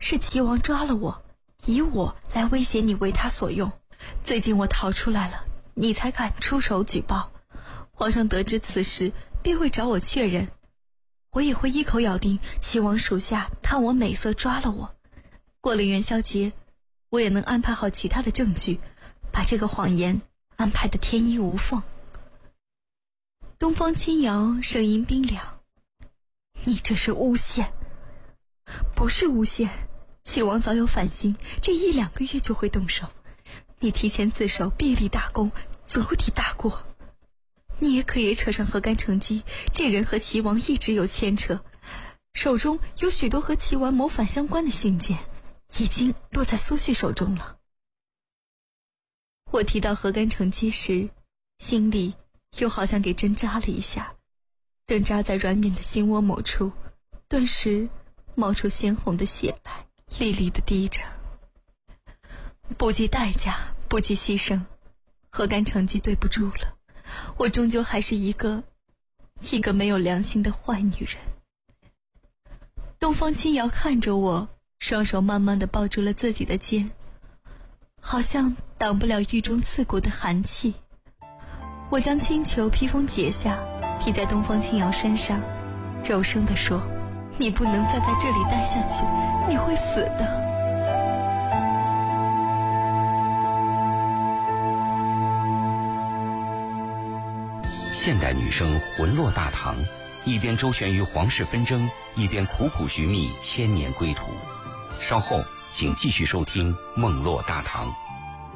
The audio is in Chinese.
是齐王抓了我，以我来威胁你为他所用。最近我逃出来了，你才敢出手举报。皇上得知此事，必会找我确认。我也会一口咬定齐王属下贪我美色抓了我。过了元宵节，我也能安排好其他的证据，把这个谎言安排得天衣无缝。东方轻摇声音冰凉，你这是诬陷。不是诬陷，齐王早有反心，这1-2个月就会动手。你提前自首，必立大功，足抵大过。你也可以扯上何干成机，这人和齐王一直有牵扯，手中有许多和齐王谋反相关的信件，已经落在苏旭手中了。我提到何干成机时，心里又好像给针扎了一下，针扎在软绵的心窝某处，顿时冒出鲜红的血来，沥沥地滴着。不计代价，不计牺牲，何干成机对不住了。我终究还是一个没有良心的坏女人。东方轻摇看着我，双手慢慢地抱住了自己的肩，好像挡不了狱中刺骨的寒气。我将青裘披风解下，披在东方轻摇身上，柔声地说：你不能再在这里待下去，你会死的。 现代女生魂落大唐，一边周旋于皇室纷争，一边苦苦寻觅千年归途。稍后请继续收听《梦落大唐》。